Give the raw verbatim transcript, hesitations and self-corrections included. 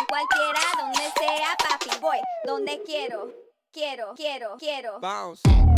cualquiera, donde sea, papi, voy, donde quiero, quiero, quiero, quiero. Bounce.